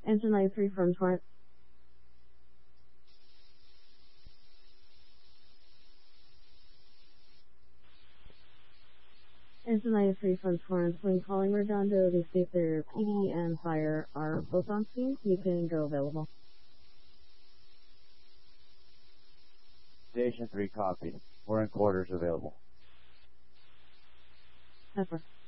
Engine 93 from Torrent. Engine 93 from Torrance. When calling Redondo to see if their PD and fire are both on scene, you can go available. Station 3 copy. We're in quarters available. Pepper.